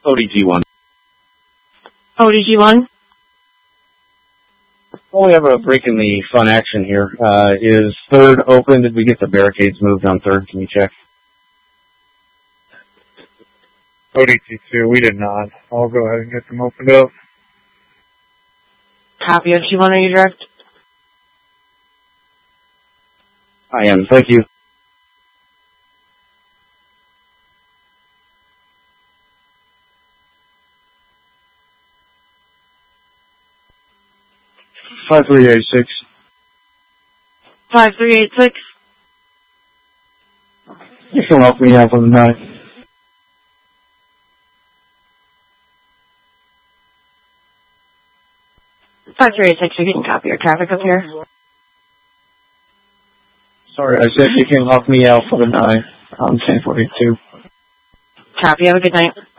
ODG1. ODG1? Well, we have a break in the fun action here. Is 3rd open? Did we get the barricades moved on 3rd? Can you check? ODG2, we did not. I'll go ahead and get them opened up. Copy, ODG1, are you direct? I am, thank you. Five 5386. 5386. You can help me out on the 9. 5386, if you can copy your traffic up here. Sorry, I said you can lock me out for the 9 on 1042. Copy, have a good night.